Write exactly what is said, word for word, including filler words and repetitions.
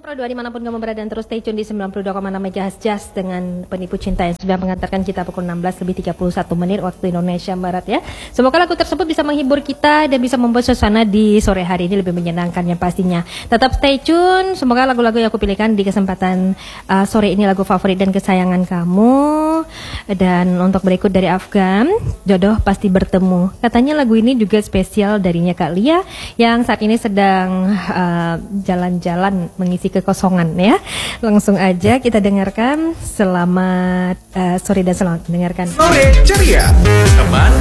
Produk dimanapun kamu berada dan terus stay tune di sembilan puluh dua koma enam MHz Just dengan penipu cinta yang sudah mengantarkan kita pukul enam belas lebih tiga puluh satu menit waktu Indonesia Barat ya. Semoga lagu tersebut bisa menghibur kita dan bisa membuat suasana di sore hari ini lebih menyenangkan yang pastinya. Tetap stay tune, semoga lagu-lagu yang aku pilihkan di kesempatan uh, sore ini lagu favorit dan kesayangan kamu. Dan untuk berikut dari Afgan, Jodoh Pasti Bertemu. Katanya lagu ini juga spesial darinya Kak Lia yang saat ini sedang uh, jalan-jalan mengisi kekosongan ya. Langsung aja kita dengarkan. Selamat uh, sore dan selamat mendengarkan. Sore ceria, teman.